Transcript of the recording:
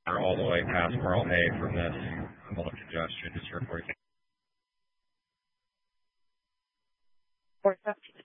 all the way past Pearl Hay from this public congestion. Just reporting. 417.